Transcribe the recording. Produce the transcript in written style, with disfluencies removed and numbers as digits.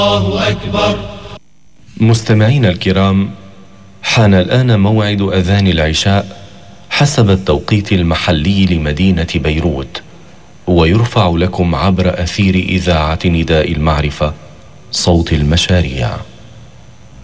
الله أكبر. مستمعينا الكرام، حان الآن موعد أذان العشاء حسب التوقيت المحلي لمدينة بيروت، ويرفع لكم عبر أثير إذاعة نداء المعرفة صوت المشاريع.